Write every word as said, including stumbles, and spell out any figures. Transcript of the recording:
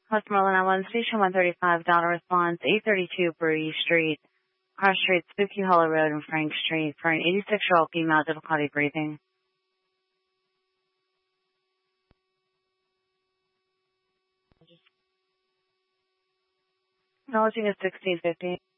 Westmoreland Island, Station one thirty-five, Data Response, eight thirty-two Brewery Street, Cross Street, Spooky Hollow Road, and Frank Street for an eighty-six-year-old female difficulty breathing. Acknowledging is sixteen fifty.